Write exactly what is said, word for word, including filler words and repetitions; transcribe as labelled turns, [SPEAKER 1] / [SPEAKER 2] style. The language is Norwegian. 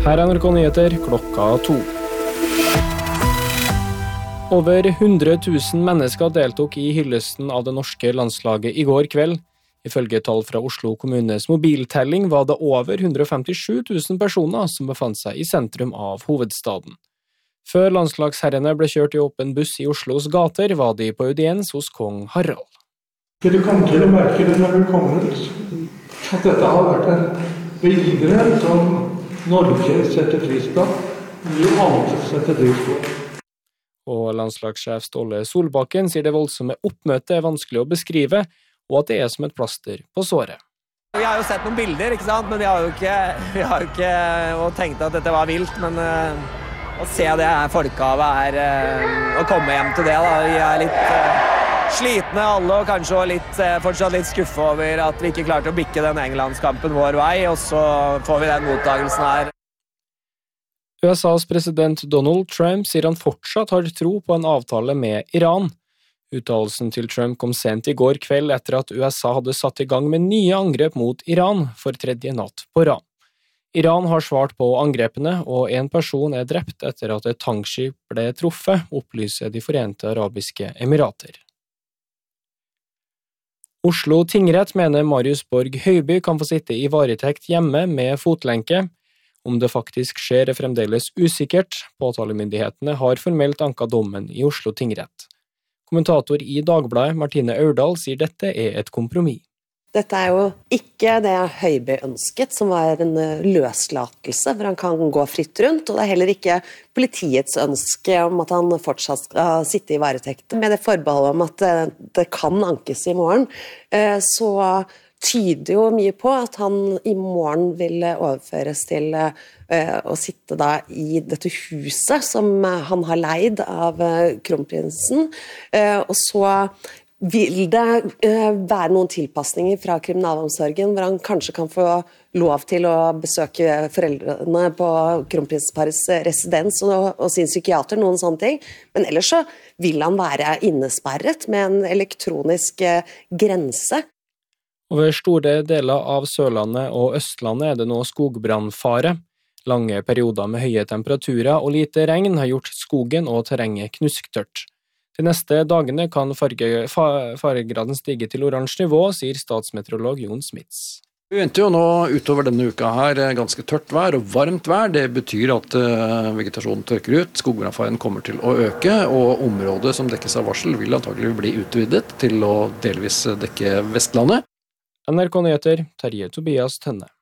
[SPEAKER 1] Her er N R K Nyheter klokka to. Over hundre tusen mennesker deltok i hyllesten av det norske landslaget i går kveld. Ifølge tall fra Oslo kommunes mobiltelling var det over hundre femtisju tusen personer som befant seg i sentrum av hovedstaden. Før landslagsherrene ble kjørt i åpen buss i Oslos gater, var de på audiens hos kong Harald.
[SPEAKER 2] Du kommer til å merke det når du kommer ut, at dette har vært en begivenhet som Norge setter pris på, vi alle setter pris på.
[SPEAKER 1] Og landslagssjef Ståle Solbakken sier det voldsomme oppmøtet er vanskelig å beskrive, og at det er som et plaster på såret.
[SPEAKER 3] Vi har jo sett noen bilder, ikke sant? Men vi har jo ikke, vi har jo ikke og tenkt at dette var vilt, men uh, å se det her folkehavet er uh, å komme hjem til det da. Vi er litt uh, slitne alle, og kanskje litt, uh, fortsatt litt skuffe over at vi ikke klarte å bikke den Englandskampen vår vei, og så får vi den mottagelsen her.
[SPEAKER 1] U S A's president Donald Trump sier han fortsatt har tro på en avtale med Iran. Uttalelsen til Trump kom sent i går kveld etter at U S A hadde satt i gang med nye angrep mot Iran for tredje natt på rad. Iran har svart på angrepene, og en person er drept etter at et tankskip ble truffet, opplyser De Forente Arabiske Emirater. Oslo tingrett mener Marius Borg Høiby kan få sitte i varetekt hjemme med fotlenke. Om det faktisk skjer er fremdeles usikkert. Påtalemyndighetene har formelt anket dommen i Oslo tingrett. Kommentator i Dagbladet, Martine Aurdal, sier dette er et kompromiss.
[SPEAKER 4] Dette er jo ikke det Høiby ønsket, som var en løslatelse, hvor han kan gå fritt rundt, og det er heller ikke politiets ønske om at han fortsatt skal sitte i varetekt. Med det forbeholdet om at det kan ankes i morgen, så tyder jo mye på at han i morgen vil overføres til å sitte da i dette huset som han har leid av kronprinsen, og så vil det være noen tilpasninger fra kriminalomsorgen, hvor han kanskje kan få lov til å besøke foreldrene på kronprinsparets residens og, og sin psykiater, noen sånne ting. Men ellers så vil han være innesperret med en elektronisk grense.
[SPEAKER 1] Over store deler av Sørlandet og Østlandet er det nå skogbrannfare. Lange perioder med høye temperaturer og lite regn har gjort skogen og terrenget knusktørt. De neste dagene kan farge, faregraden stige til oransje nivå, sier statsmeteorolog Jon Smits.
[SPEAKER 5] Vi venter jo nå utover denne uka her ganske tørt vær og varmt vær. Det betyr at vegetasjonen tørker ut, skogbrannfaren kommer til å øke, og området som dekkes av varsel vil antagelig bli utvidet til å delvis dekke Vestlandet.
[SPEAKER 1] N R K Nyheter, Terje Tobias Tønne.